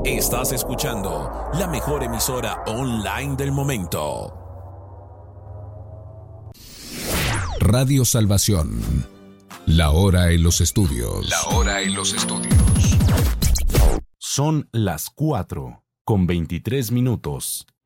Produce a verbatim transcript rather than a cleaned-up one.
Estás escuchando la mejor emisora online del momento. Radio Salvación. La hora en los estudios. La hora en los estudios. Son las cuatro con veintitrés minutos.